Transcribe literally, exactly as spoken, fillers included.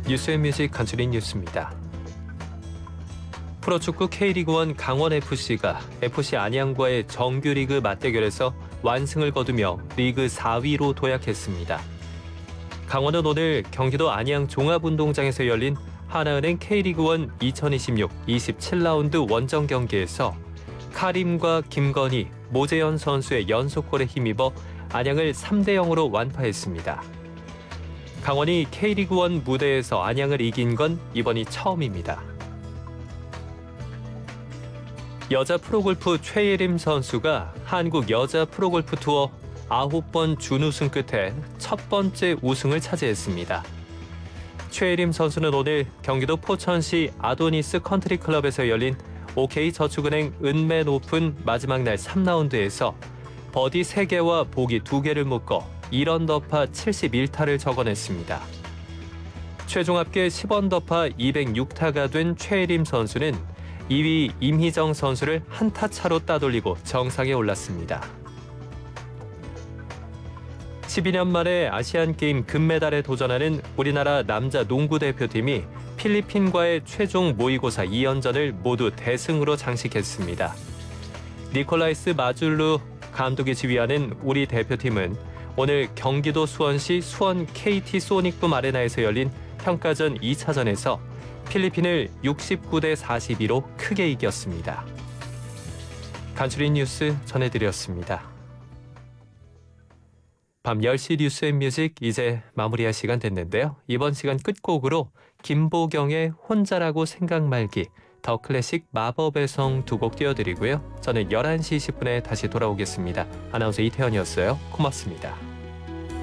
뉴스앤뮤직 간추린 뉴스입니다. 프로축구 K리그일 강원에프씨가 에프씨 안양과의 정규리그 맞대결에서 완승을 거두며 리그 사 위로 도약했습니다. 강원은 오늘 경기도 안양 종합운동장에서 열린 하나은행 K리그일 이천이십육 이십칠 라운드 원정 경기에서 카림과 김건희, 모재현 선수의 연속골에 힘입어 안양을 삼 대 영으로 완파했습니다. 강원이 K리그일 무대에서 안양을 이긴 건 이번이 처음입니다. 여자 프로골프 최예림 선수가 한국 여자 프로골프 투어 아홉 번 준우승 끝에 첫 번째 우승을 차지했습니다. 최예림 선수는 오늘 경기도 포천시 아도니스 컨트리클럽에서 열린 오케이저축은행 은맨 오픈 마지막 날 삼 라운드에서 버디 세 개와 보기 두 개를 묶어 일 언더파 칠십일 타를 적어냈습니다. 최종 합계 십 언더파 이백육 타가 된 최예림 선수는 이 위 임희정 선수를 한 타 차로 따돌리고 정상에 올랐습니다. 십이 년 만에 아시안게임 금메달에 도전하는 우리나라 남자 농구 대표팀이 필리핀과의 최종 모의고사 이 연전을 모두 대승으로 장식했습니다. 니콜라이스 마줄루 감독이 지휘하는 우리 대표팀은 오늘 경기도 수원시 수원 케이티 소닉붐 아레나에서 열린 평가전 이 차전에서 필리핀을 육십구 대 사십이로 크게 이겼습니다. 간추린 뉴스 전해드렸습니다. 밤 열 시 뉴스앤뮤직 이제 마무리할 시간 됐는데요. 이번 시간 끝곡으로 김보경의 혼자라고 생각 말기, 더 클래식 마법의 성 두 곡 띄워드리고요. 저는 열한 시 이십 분에 다시 돌아오겠습니다. 아나운서 이태현이었어요. 고맙습니다.